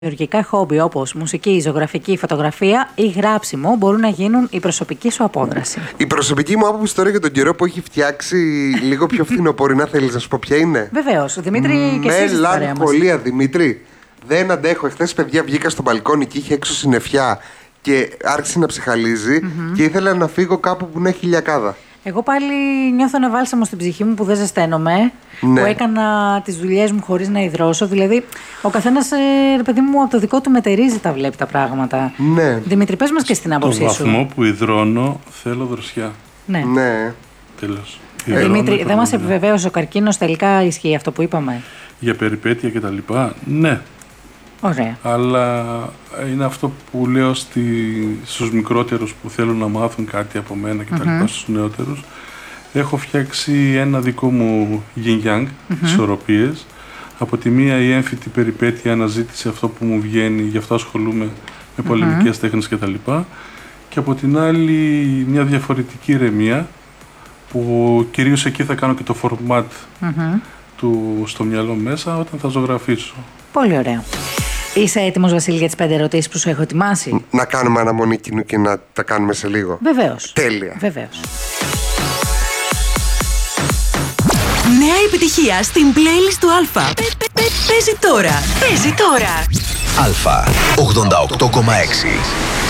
Δημιουργικά χόμπι όπως μουσική, ζωγραφική, φωτογραφία ή γράψιμο μπορούν να γίνουν η προσωπική σου απόδραση. Η προσωπική μου άποψη τώρα για τον καιρό που έχει φτιάξει λίγο πιο φθινοπορεινά, θέλεις να σου πω ποια είναι? Βεβαίως. Δημήτρη, και εσύ στην παρέα μας. Μελαγχολία, Δημήτρη. Δεν αντέχω. Εχθές, παιδιά, βγήκα στο μπαλκόνι και είχε έξω συννεφιά και άρχισε να ψυχαλίζει και ήθελα να φύγω κάπου που να έχει ηλιακάδα. Εγώ πάλι νιώθω ένα βάλσαμο στην ψυχή μου που δεν ζεσταίνομαι, που έκανα τις δουλειές μου χωρίς να υδρώσω. Δηλαδή, ο καθένας, ρε παιδί μου, από το δικό του μετερίζει τα βλέπει τα πράγματα. Ναι. Δημήτρη, πες μας και στην άποψή σου. Στο βαθμό που υδρώνω, θέλω δροσιά. Ναι. Τέλος. Δημήτρη, δεν μας επιβεβαίωσε ο καρκίνος, τελικά ισχύει αυτό που είπαμε? Για περιπέτεια και τα λοιπά, ναι. Ωραία. Αλλά είναι αυτό που λέω στους μικρότερους που θέλουν να μάθουν κάτι από μένα και τα λοιπά, στους νεότερους. Έχω φτιάξει ένα δικό μου yin-yang, ισορροπίες. Από τη μία η έμφυτη περιπέτεια αναζήτηση, αυτό που μου βγαίνει, γι' αυτό ασχολούμαι με πολεμικές τέχνες και τα λοιπά. Και από την άλλη μια διαφορετική ηρεμία, που κυρίως εκεί θα κάνω και το format του στο μυαλό μέσα όταν θα ζωγραφίσω. Πολύ ωραία. Είσαι έτοιμος, Βασίλη, για τις 5 ερωτήσεις που σου έχω ετοιμάσει? Να κάνουμε αναμονή κοινού και να τα κάνουμε σε λίγο. Βεβαίως. Τέλεια. Βεβαίως. Νέα επιτυχία στην playlist του Αλφα. Παίζει τώρα. Παίζει τώρα. Αλφα 88,6.